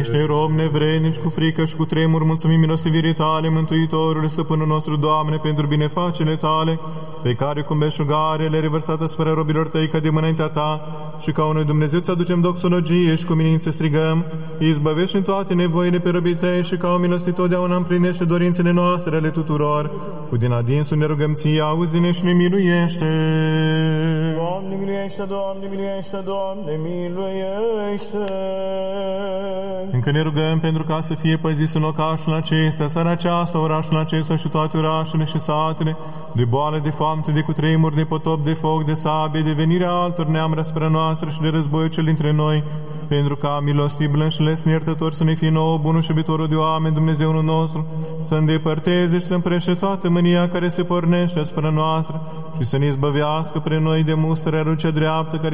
niște robi nevrednici, cu frică și cu tremur, mulțumim milostivirii Tale, Mântuitorule, Stăpânul nostru, Doamne, pentru binefacele Tale, pe care cu belșugare le-ai revărsat asupra robilor Tăi ca de înaintea Ta, și ca unui Dumnezeu ți aducem doxologie și cu minință strigăm, izbăvești în toate nevoile pe robii Tăi și ca o milosti totdeauna împlinește dorințele noastre ale tuturor. Cu din adinsul ne rugăm Ție, auzi-ne și ne miluiește. Doamne miluiește, Doamne miluiește, Doamne miluiește. Încă ne rugăm pentru ca să fie păzit în locașul acesta, țara aceasta, orașul acesta și toate orașele și satele, de boală, de foamete, de cutremur, de potop, de foc, de sabie, de venirea altor neam răspre noastră și de războiul cel dintre noi, pentru ca milostibil și lesne iertător să ne fie nouă, bunul și iubitorul de oameni, Dumnezeul nostru, să îndepărteze și să împrește toată mânia care se pornește asupra noastră și să ne izbăvească pre noi de mustrarea cea dreaptă care